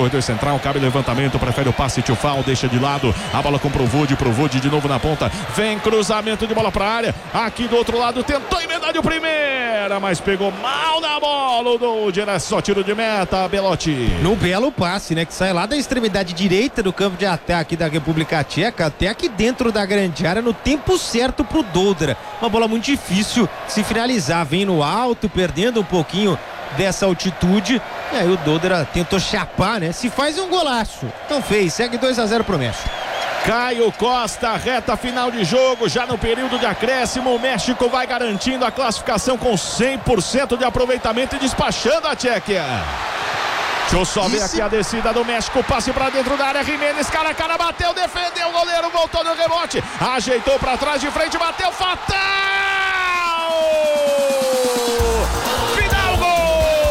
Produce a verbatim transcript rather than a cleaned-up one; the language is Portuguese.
corredor central, cabe levantamento, prefere o passe Tchufal, deixa de lado, a bola com o Provode, Provode de novo na ponta, vem cruzamento de bola pra área, aqui do outro lado tentou emendar de primeira, mas pegou mal na bola, o Dolder, é só tiro de meta, Belotti. No belo passe, né, que sai lá da extremidade direita do campo de ataque da República Tcheca, até aqui dentro da grande área, no tempo certo pro Dolder, uma bola muito difícil de se finalizar, vem no alto, perdendo um pouquinho dessa altitude, e aí o Dolder tentou chapar, né, se faz um golaço, então fez, segue dois a zero pro México. Caio Costa, reta final de jogo, já no período de acréscimo, o México vai garantindo a classificação com cem por cento de aproveitamento e despachando a Tchequia. Deixa eu só ver aqui a descida do México, passe pra dentro da área, Jimenez, cara a cara, bateu, defendeu o goleiro, voltou no rebote, ajeitou pra trás, de frente, bateu, fatal!